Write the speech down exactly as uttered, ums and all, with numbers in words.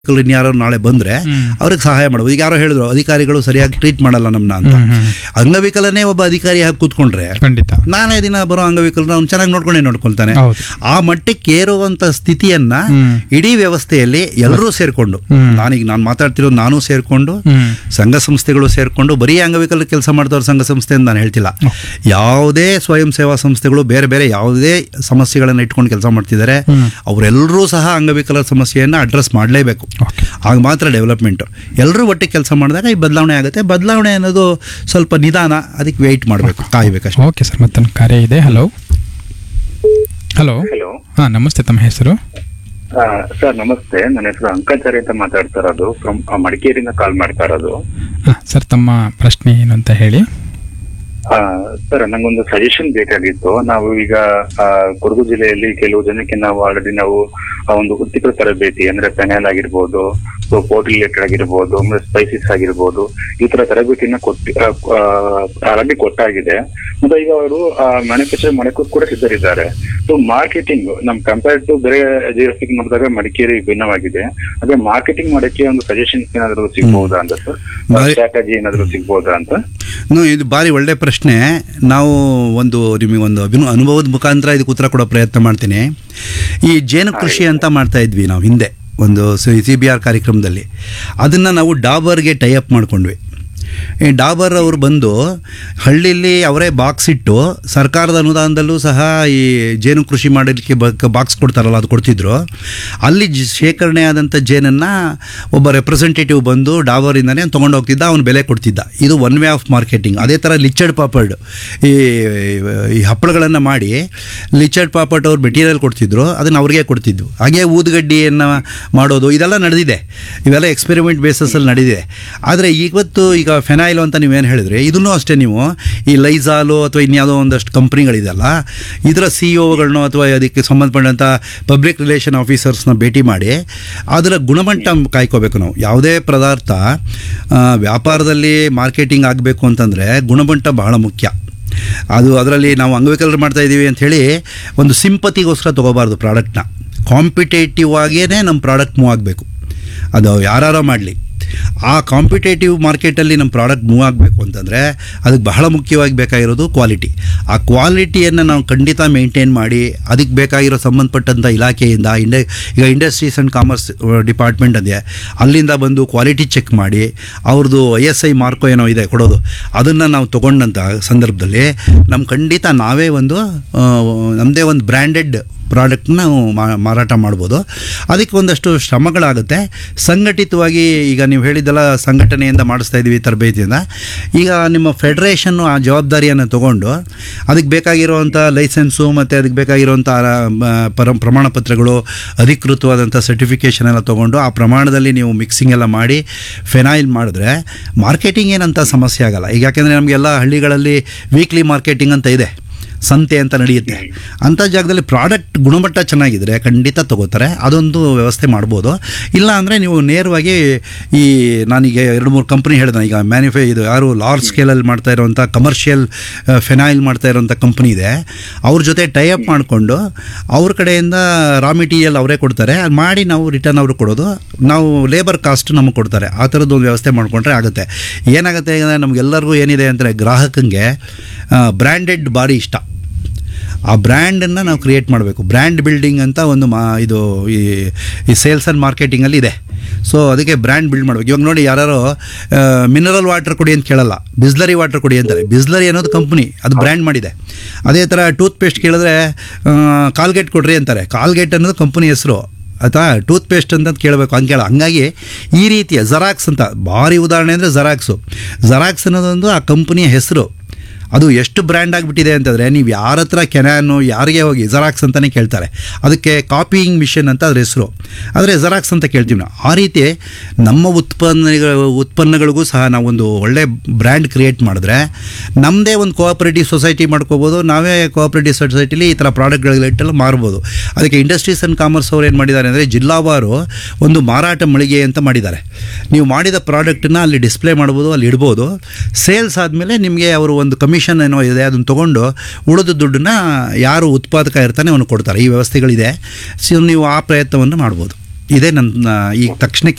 ಇನ್ಯಾರೋ ನಾಳೆ ಬಂದರೆ ಅವ್ರಿಗೆ ಸಹಾಯ ಮಾಡ್ಬೋದು. ಈಗ ಯಾರೋ ಹೇಳಿದ್ರು ಅಧಿಕಾರಿಗಳು ಸರಿಯಾಗಿ ಟ್ರೀಟ್ ಮಾಡಲ್ಲ ನಮ್ಮನ್ನ ಅಂತ. ಅಂಗವಿಕಲನೇ ಒಬ್ಬ ಅಧಿಕಾರಿ ಹಾಕಿ ಕೂತ್ಕೊಂಡ್ರೆ ಖಂಡಿತ ನಾನೇ ದಿನ ಬರೋ ಅಂಗವಿಕಲನ ಅವ್ನು ಚೆನ್ನಾಗಿ ನೋಡ್ಕೊಂಡೇ ನೋಡ್ಕೊಳ್ತಾನೆ. ಆ ಮಟ್ಟಕ್ಕೆ ಏರುವಂತ ಸ್ಥಿತಿಯನ್ನ ಇಡೀ ವ್ಯವಸ್ಥೆಯಲ್ಲಿ ಎಲ್ಲರೂ ಸೇರ್ಕೊಂಡು, ನಾನೀಗ ನಾನು ಮಾತಾಡ್ತಿರೋದು ನಾನು ಸೇರ್ಕೊಂಡು, ಸಂಘ ಸಂಸ್ಥೆಗಳು ಸೇರ್ಕೊಂಡು, ಬರೀ ಅಂಗವಿಕಲ ಕೆಲಸ ಮಾಡ್ದವ್ರ ಸಂಘ ಸಂಸ್ಥೆ ಅಂತ ನಾನು ಹೇಳ್ತಿಲ್ಲ, ಯಾವುದೇ ಸ್ವಯಂ ಸೇವಾ ಸಂಸ್ಥೆಗಳು ಬೇರೆ ಬೇರೆ ಯಾವುದೇ ಸಮಸ್ಯೆಗಳನ್ನು ಇಟ್ಕೊಂಡು ಕೆಲಸ ಮಾಡ್ತಿದ್ದಾರೆ, ಅವರೆಲ್ಲರೂ ಸಹ ಅಂಗವಿಕಲ ಸಮಸ್ಯೆಯನ್ನು ಅಡ್ರೆಸ್ ಮಾಡಲೇಬೇಕು. ಆಗ ಮಾತ್ರ ಡೆವಲಪ್ಮೆಂಟು. ಎಲ್ಲರೂ ಒಟ್ಟಿಗೆ ಕೆಲಸ ಮಾಡಿದಾಗ ಈ ಬದಲಾವಣೆ ಆಗುತ್ತೆ. ಬದಲಾವಣೆ ಅನ್ನೋದು ಸ್ವಲ್ಪ ನಿಧಾನ, ಅದಕ್ಕೆ ವೆಯ್ಟ್ ಮಾಡಬೇಕು, ಕಾಯಬೇಕಷ್ಟೇ. ಓಕೆ ಸರ್, ಮತ್ತೊಂದು ಕಾರ್ಯ ಇದೆ. ಹಲೋ ಹಲೋ ಹಲೋ ಹಾಂ, ನಮಸ್ತೆ. ತಮ್ಮ ಹೆಸರು? ಸರ್ ನಮಸ್ತೆ, ನನ್ನ ಹೆಸರು ಅಂಕಾಚಾರ್ಯ ಅಂತ ಮಾತಾಡ್ತಾ ಇರೋದು, ಫ್ರಮ್ ಮಡಿಕೇರಿಯಿಂದ ಕಾಲ್ ಮಾಡ್ತಾ ಇರೋದು. ಹಾಂ ಸರ್, ತಮ್ಮ ಪ್ರಶ್ನೆ ಏನು ಅಂತ ಹೇಳಿ. ಸರ್ ನಂಗೊಂದು ಸಜೆಷನ್ ಬೇಕಾಗಿತ್ತು. ನಾವು ಈಗ ಕೊಡಗು ಜಿಲ್ಲೆಯಲ್ಲಿ ಕೆಲವು ಜನಕ್ಕೆ ನಾವು ಆಲ್ರೆಡಿ ನಾವು ಒಂದು ವೃತ್ತಿಪರ ತರಬೇತಿ ಅಂದ್ರೆ ಪೆನಲ್ ಆಗಿರ್ಬೋದು, ಪೋರ್ಟ್ ರಿಲೇಟೆಡ್ ಆಗಿರ್ಬೋದು, ಅಂದ್ರೆ ಸ್ಪೈಸಿಸ್ ಆಗಿರ್ಬೋದು, ಈ ತರ ತರಬೇತಿನ ಕೊಟ್ಟಿ ಆಲ್ರೆಡಿ ಕೊಟ್ಟಾಗಿದೆ. ಮತ್ತೆ ಈಗ ಅವರು ಮ್ಯಾನುಫ್ಯಾಕ್ಚರ್ ಮಾಡಕ್ಕೂ ಕೂಡ ಸಿದ್ಧರಿದ್ದಾರೆ. ಸೊ ಮಾರ್ಕೆಟಿಂಗ್ ನಮ್ ಕಂಪೇರ್ ಟು ಬೇರೆ ಜಿಲ್ಲೆಗೆ ನೋಡಿದಾಗ ಮಡಿಕೇರಿ ಭಿನ್ನವಾಗಿದೆ. ಅದೇ ಮಾರ್ಕೆಟಿಂಗ್ ಮಾಡಕ್ಕೆ ಒಂದು ಸಜೆಷನ್ ಏನಾದ್ರು ಸಿಗ್ಬಹುದಾ ಅಂತ ಸರ್, ಸ್ಟ್ರಾಟಜಿ ಏನಾದ್ರು ಸಿಗ್ಬಹುದಾ ಅಂತ? ಇದು ಭಾರಿ ಒಳ್ಳೆ ಪ್ರಶ್ನೆ. ನಾವು ಒಂದು ನಿಮಗೆ ಒಂದು ಅಭಿನ ಅನುಭವದ ಮುಖಾಂತರ ಇದಕ್ಕೆ ಉತ್ತರ ಕೊಡೋ ಪ್ರಯತ್ನ ಮಾಡ್ತೀನಿ. ಈ ಜೇನು ಕೃಷಿ ಅಂತ ಮಾಡ್ತಾ ಇದ್ವಿ ನಾವು ಹಿಂದೆ ಒಂದು ಸಿ ಬಿ ಆರ್ ಕಾರ್ಯಕ್ರಮದಲ್ಲಿ. ಅದನ್ನು ನಾವು ಡಾಬರ್ಗೆ ಟೈ ಅಪ್ ಮಾಡ್ಕೊಂಡ್ವಿ. ಈ ಡಾಬರ್ ಅವರು ಬಂದು ಹಳ್ಳಿಲಿ ಅವರೇ ಬಾಕ್ಸ್ ಇಟ್ಟು ಸರ್ಕಾರದ ಅನುದಾನದಲ್ಲೂ ಸಹ ಈ ಜೇನು ಕೃಷಿ ಮಾಡಲಿಕ್ಕೆ ಬಾಕ್ಸ್ ಕೊಡ್ತಾರಲ್ಲ ಅದು ಕೊಡ್ತಿದ್ರು. ಅಲ್ಲಿ ಜ ಶೇಖರಣೆ ಆದಂಥ ಜೇನನ್ನು ಒಬ್ಬ ರೆಪ್ರೆಸೆಂಟೇಟಿವ್ ಬಂದು ಡಾಬರಿಂದನೇ ತೊಗೊಂಡು ಹೋಗ್ತಿದ್ದ, ಅವನು ಬೆಲೆ ಕೊಡ್ತಿದ್ದ. ಇದು ಒನ್ ವೇ ಆಫ್ ಮಾರ್ಕೆಟಿಂಗ್. ಅದೇ ಥರ ಲಿಚರ್ಡ್ ಪಾಪಡ್, ಈ ಈ ಹಪ್ಪಳಗಳನ್ನು ಮಾಡಿ ಲಿಚರ್ಡ್ ಪಾಪಡ್ ಅವ್ರು ಮೆಟೀರಿಯಲ್ ಕೊಡ್ತಿದ್ರು, ಅದನ್ನು ಅವ್ರಿಗೆ ಕೊಡ್ತಿದ್ವು. ಹಾಗೆ ಊದುಗಡ್ಡಿಯನ್ನು ಮಾಡೋದು ಇದೆಲ್ಲ ನಡೆದಿದೆ. ಇವೆಲ್ಲ ಎಕ್ಸ್ಪೆರಿಮೆಂಟ್ ಬೇಸಸಲ್ಲಿ ನಡೆದಿದೆ. ಆದರೆ ಇವತ್ತು ಈಗ ಫೆನೈಲ್ ಅಂತ ನೀವೇನು ಹೇಳಿದ್ರಿ, ಇದನ್ನು ಅಷ್ಟೇ. ನೀವು ಈ ಲೈಜಾಲು ಅಥವಾ ಇನ್ಯಾವುದೋ ಒಂದಷ್ಟು ಕಂಪ್ನಿಗಳಿದೆಯಲ್ಲ, ಇದರ ಸಿ ಇ ಒಗಳನ್ನೋ ಅಥವಾ ಅದಕ್ಕೆ ಸಂಬಂಧಪಟ್ಟಂಥ ಪಬ್ಲಿಕ್ ರಿಲೇಷನ್ ಆಫೀಸರ್ಸ್ನ ಭೇಟಿ ಮಾಡಿ ಅದರ ಗುಣಮಟ್ಟ ಕಾಯ್ಕೋಬೇಕು. ನಾವು ಯಾವುದೇ ಪದಾರ್ಥ ವ್ಯಾಪಾರದಲ್ಲಿ ಮಾರ್ಕೆಟಿಂಗ್ ಆಗಬೇಕು ಅಂತಂದರೆ ಗುಣಮಟ್ಟ ಬಹಳ ಮುಖ್ಯ. ಅದು ಅದರಲ್ಲಿ ನಾವು ಅಂಗವಿಕಲರು ಮಾಡ್ತಾ ಇದ್ದೀವಿ ಅಂಥೇಳಿ ಒಂದು ಸಿಂಪತಿಗೋಸ್ಕರ ತೊಗೋಬಾರ್ದು ಪ್ರಾಡಕ್ಟ್ನ. ಕಾಂಪಿಟೇಟಿವ್ ಆಗಿಯೇ ನಮ್ಮ ಪ್ರಾಡಕ್ಟ್ ಮೂವ್ ಆಗಬೇಕು. ಅದು ಯಾರೋ ಮಾಡಲಿ, ಆ ಕಾಂಪಿಟೇಟಿವ್ ಮಾರ್ಕೆಟಲ್ಲಿ ನಮ್ಮ ಪ್ರಾಡಕ್ಟ್ ಮೂವ್ ಆಗಬೇಕು ಅಂತಂದರೆ ಅದಕ್ಕೆ ಬಹಳ ಮುಖ್ಯವಾಗಿ ಬೇಕಾಗಿರೋದು ಕ್ವಾಲಿಟಿ. ಆ ಕ್ವಾಲಿಟಿಯನ್ನು ನಾವು ಖಂಡಿತ ಮೇಂಟೈನ್ ಮಾಡಿ ಅದಕ್ಕೆ ಬೇಕಾಗಿರೋ ಸಂಬಂಧಪಟ್ಟಂಥ ಇಲಾಖೆಯಿಂದ ಇಂಡ ಈಗ ಇಂಡಸ್ಟ್ರೀಸ್ ಆ್ಯಂಡ್ ಕಾಮರ್ಸ್ ಡಿಪಾರ್ಟ್ಮೆಂಟ್ ಅದೇ, ಅಲ್ಲಿಂದ ಬಂದು ಕ್ವಾಲಿಟಿ ಚೆಕ್ ಮಾಡಿ ಅವ್ರದ್ದು ಐ ಎಸ್ ಐ ಮಾರ್ಕೋ ಏನೋ ಇದೆ ಕೊಡೋದು, ಅದನ್ನು ನಾವು ತೊಗೊಂಡಂಥ ಸಂದರ್ಭದಲ್ಲಿ ನಮ್ಮ ಖಂಡಿತ ನಾವೇ ಒಂದು ನಮ್ಮದೇ ಒಂದು ಬ್ರ್ಯಾಂಡೆಡ್ ಪ್ರಾಡಕ್ಟ್ನ ನಾವು ಮಾರಾಟ ಮಾಡ್ಬೋದು. ಅದಕ್ಕೆ ಒಂದಷ್ಟು ಶ್ರಮಗಳಾಗುತ್ತೆ. ಸಂಘಟಿತವಾಗಿ ಈಗ ನೀವು ಹೇಳಿದ್ದೆಲ್ಲ ಸಂಘಟನೆಯಿಂದ ಮಾಡಿಸ್ತಾ ಇದ್ದೀವಿ ತರಬೇತಿಯಿಂದ. ಈಗ ನಿಮ್ಮ ಫೆಡರೇಷನ್ನು ಆ ಜವಾಬ್ದಾರಿಯನ್ನು ತೊಗೊಂಡು ಅದಕ್ಕೆ ಬೇಕಾಗಿರುವಂಥ ಲೈಸೆನ್ಸು ಮತ್ತು ಅದಕ್ಕೆ ಬೇಕಾಗಿರುವಂಥ ಪರ ಪ್ರಮಾಣ ಪತ್ರಗಳು, ಅಧಿಕೃತವಾದಂಥ ಸರ್ಟಿಫಿಕೇಷನ್ ಎಲ್ಲ ತೊಗೊಂಡು ಆ ಪ್ರಮಾಣದಲ್ಲಿ ನೀವು ಮಿಕ್ಸಿಂಗ್ ಎಲ್ಲ ಮಾಡಿ ಫೆನೈಲ್ ಮಾಡಿದ್ರೆ ಮಾರ್ಕೆಟಿಂಗ್ ಏನಂತ ಸಮಸ್ಯೆ ಆಗೋಲ್ಲ. ಈಗ ಯಾಕೆಂದರೆ ನಮಗೆಲ್ಲ ಹಳ್ಳಿಗಳಲ್ಲಿ ವೀಕ್ಲಿ ಮಾರ್ಕೆಟಿಂಗ್ ಅಂತ ಇದೆ, ಸಂತೆ ಅಂತ ನಡೆಯುತ್ತೆ. ಅಂಥ ಜಾಗದಲ್ಲಿ ಪ್ರಾಡಕ್ಟ್ ಗುಣಮಟ್ಟ ಚೆನ್ನಾಗಿದ್ದರೆ ಖಂಡಿತ ತೊಗೋತಾರೆ. ಅದೊಂದು ವ್ಯವಸ್ಥೆ ಮಾಡ್ಬೋದು. ಇಲ್ಲ ಅಂದರೆ ನೀವು ನೇರವಾಗಿ ಈ ನಾನೀಗ ಎರಡು ಮೂರು ಕಂಪ್ನಿ ಹೇಳಿದೆ, ಈಗ ಮ್ಯಾನುಫ್ಯಾ ಇದು ಯಾರು ಲಾರ್ಜ್ ಸ್ಕೇಲಲ್ಲಿ ಮಾಡ್ತಾ ಇರೋವಂಥ ಕಮರ್ಷಿಯಲ್ ಫೆನೈಲ್ ಮಾಡ್ತಾ ಇರೋವಂಥ ಕಂಪ್ನಿ ಇದೆ, ಅವ್ರ ಜೊತೆ ಟೈ ಅಪ್ ಮಾಡಿಕೊಂಡು ಅವ್ರ ಕಡೆಯಿಂದ ರಾ ಮೆಟೀರಿಯಲ್ ಅವರೇ ಕೊಡ್ತಾರೆ, ಅದು ಮಾಡಿ ನಾವು ರಿಟರ್ನ್ ಅವ್ರಿಗೆ ಕೊಡೋದು, ನಾವು ಲೇಬರ್ ಕಾಸ್ಟ್ ನಮಗೆ ಕೊಡ್ತಾರೆ. ಆ ಥರದ್ದು ಒಂದು ವ್ಯವಸ್ಥೆ ಮಾಡಿಕೊಂಡ್ರೆ ಆಗುತ್ತೆ. ಏನಾಗುತ್ತೆ ಅಂದರೆ ನಮಗೆಲ್ಲರಿಗೂ ಏನಿದೆ ಅಂದರೆ ಗ್ರಾಹಕಂಗೆ ಬ್ರ್ಯಾಂಡೆಡ್ ಭಾರಿ ಇಷ್ಟ. ಆ ಬ್ರ್ಯಾಂಡನ್ನು ನಾವು ಕ್ರಿಯೇಟ್ ಮಾಡಬೇಕು. ಬ್ರ್ಯಾಂಡ್ ಬಿಲ್ಡಿಂಗ್ ಅಂತ ಒಂದು ಮಾ ಇದು ಈ ಈ ಸೇಲ್ಸ್ ಆ್ಯಂಡ್ ಮಾರ್ಕೆಟಿಂಗಲ್ಲಿ ಇದೆ. ಸೊ ಅದಕ್ಕೆ ಬ್ರ್ಯಾಂಡ್ ಬಿಲ್ಡ್ ಮಾಡಬೇಕು. ಇವಾಗ ನೋಡಿ, ಯಾರು ಮಿನರಲ್ ವಾಟರ್ ಕೊಡಿ ಅಂತ ಕೇಳಲ್ಲ, ಬಿಸ್ಲರಿ ವಾಟರ್ ಕೊಡಿ ಅಂತಾರೆ. ಬಿಸ್ಲರಿ ಅನ್ನೋದು ಕಂಪ್ನಿ, ಅದು ಬ್ರ್ಯಾಂಡ್ ಮಾಡಿದೆ. ಅದೇ ಥರ ಟೂತ್ ಪೇಸ್ಟ್ ಕೇಳಿದ್ರೆ ಕಾಲ್ಗೇಟ್ ಕೊಡ್ರಿ ಅಂತಾರೆ. ಕಾಲ್ಗೇಟ್ ಅನ್ನೋದು ಕಂಪ್ನಿ ಹೆಸರು, ಅಥವಾ ಟೂತ್ ಪೇಸ್ಟ್ ಅಂತ ಕೇಳಬೇಕು, ಹಂಗೆ ಕೇಳ. ಹಂಗಾಗಿ ಈ ರೀತಿಯ ಜೆರಾಕ್ಸ್ ಅಂತ ಭಾರಿ ಉದಾಹರಣೆ ಅಂದರೆ ಜೆರಾಕ್ಸು. ಜೆರಾಕ್ಸ್ ಅನ್ನೋದೊಂದು ಆ ಕಂಪ್ನಿಯ ಹೆಸರು. ಅದು ಎಷ್ಟು ಬ್ರ್ಯಾಂಡ್ ಆಗಿಬಿಟ್ಟಿದೆ ಅಂತಂದರೆ ನೀವು ಯಾರ ಹತ್ರ ಕೆನಾನು ಯಾರಿಗೆ ಹೋಗಿ ಜೆರಾಕ್ಸ್ ಅಂತಲೇ ಕೇಳ್ತಾರೆ. ಅದಕ್ಕೆ ಕಾಪಿಯಿಂಗ್ ಮಿಷನ್ ಅಂತ ಅದ್ರ ಹೆಸರು, ಆದರೆ ಜೆರಾಕ್ಸ್ ಅಂತ ಕೇಳ್ತೀವಿ ನಾವು. ಆ ರೀತಿ ನಮ್ಮ ಉತ್ಪನ್ನಗಳು ಉತ್ಪನ್ನಗಳಿಗೂ ಸಹ ನಾವೊಂದು ಒಳ್ಳೆ ಬ್ರ್ಯಾಂಡ್ ಕ್ರಿಯೇಟ್ ಮಾಡಿದ್ರೆ ನಮ್ಮದೇ ಒಂದು ಕೋಆಪರೇಟಿವ್ ಸೊಸೈಟಿ ಮಾಡ್ಕೋಬೋದು. ನಾವೇ ಕೋಆಪರೇಟಿವ್ ಸೊಸೈಟಿಲಿ ಈ ಥರ ಪ್ರಾಡಕ್ಟ್ಗಳಿಟ್ಟೆಲ್ಲ ಮಾರ್ಬೋದು. ಅದಕ್ಕೆ ಇಂಡಸ್ಟ್ರೀಸ್ ಆ್ಯಂಡ್ ಕಾಮರ್ಸ್ ಅವ್ರು ಏನು ಮಾಡಿದ್ದಾರೆ ಅಂದರೆ ಜಿಲ್ಲಾವಾರು ಒಂದು ಮಾರಾಟ ಮಳಿಗೆ ಅಂತ ಮಾಡಿದ್ದಾರೆ. ನೀವು ಮಾಡಿದ ಪ್ರಾಡಕ್ಟನ್ನ ಅಲ್ಲಿ ಡಿಸ್ಪ್ಲೇ ಮಾಡ್ಬೋದು, ಅಲ್ಲಿ ಇಡ್ಬೋದು. ಸೇಲ್ಸ್ ಆದಮೇಲೆ ನಿಮಗೆ ಅವರು ಒಂದು ಕಮಿಷನ್ ಏನೋ ಇದೆ, ಅದನ್ನು ತೊಗೊಂಡು ಉಳಿದ ದುಡ್ಡನ್ನ ಯಾರು ಉತ್ಪಾದಕ ಇರ್ತಾನೆ ಅವನು ಕೊಡ್ತಾರೆ. ಈ ವ್ಯವಸ್ಥೆಗಳಿದೆ. ಸೊ ನೀವು ಆ ಪ್ರಯತ್ನವನ್ನು ಮಾಡ್ಬೋದು. ಇದೇ ನನ್ನ ಈಗ ತಕ್ಷಣಕ್ಕೆ